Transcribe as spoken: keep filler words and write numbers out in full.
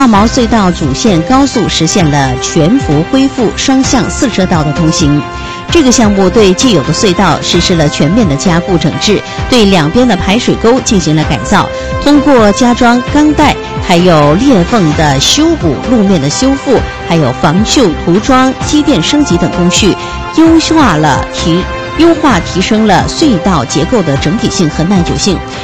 大毛隧道主线高速实现了全幅恢复双向四车道的通行。这个项目对既有的隧道实施了全面的加固整治，对两边的排水沟进行了改造，通过加装钢带，还有裂缝的修补、路面的修复，还有防锈涂装、机电升级等工序，优化了提优化提升了隧道结构的整体性和耐久性，